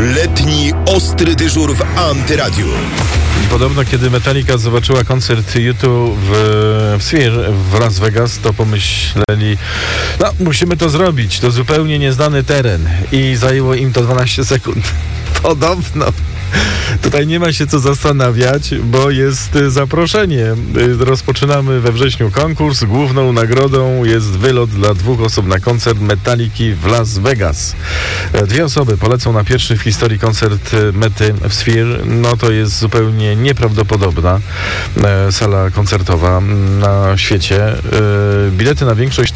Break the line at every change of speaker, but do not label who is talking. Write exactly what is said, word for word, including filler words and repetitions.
Letni ostry dyżur w Antyradiu.
Podobno kiedy Metallica zobaczyła koncert U dwa w, w Sphere w Las Vegas, to pomyśleli, no musimy to zrobić, to zupełnie nieznany teren i zajęło im to dwanaście sekund. Podobno. Tutaj nie ma się co zastanawiać, bo jest zaproszenie. Rozpoczynamy we wrześniu konkurs. Główną nagrodą jest wylot dla dwóch osób na koncert Metalliki w Las Vegas. Dwie osoby polecą na pierwszy w historii koncert Mety w Sphere. No to jest zupełnie nieprawdopodobna sala koncertowa na świecie. Bilety na większość